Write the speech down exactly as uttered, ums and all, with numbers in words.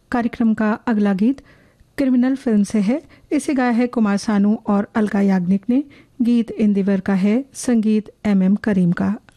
कार्यक्रम का अगला गीत क्रिमिनल फिल्म से है। इसे गाया है कुमार सानू और अलका याग्निक ने। गीत इंदिवर का है, संगीत एम एम करीम का।